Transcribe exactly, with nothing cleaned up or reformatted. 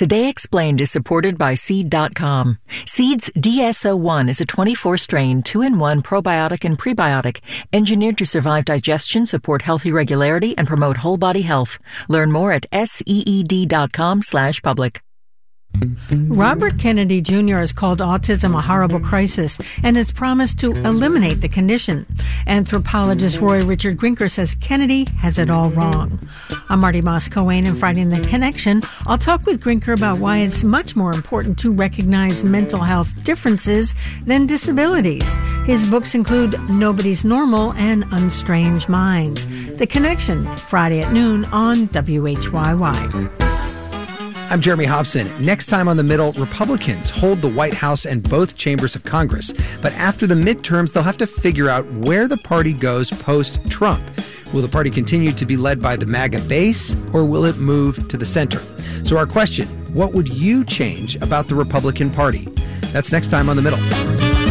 Today Explained is supported by Seed dot com. Seed's D S O one is a twenty-four strain, two in one probiotic and prebiotic, engineered to survive digestion, support healthy regularity, and promote whole body health. Learn more at seed dot com slash public. Robert Kennedy Junior has called autism a horrible crisis and has promised to eliminate the condition. Anthropologist Roy Richard Grinker says Kennedy has it all wrong. I'm Marty Moss-Coane, and Friday in the Connection, I'll talk with Grinker about why it's much more important to recognize mental health differences than disabilities. His books include Nobody's Normal and Unstrange Minds. The Connection, Friday at noon on W H Y Y. I'm Jeremy Hobson. Next time on The Middle, Republicans hold the White House and both chambers of Congress. But after the midterms, they'll have to figure out where the party goes post-Trump. Will the party continue to be led by the MAGA base, or will it move to the center? So our question, what would you change about the Republican Party? That's next time on The Middle.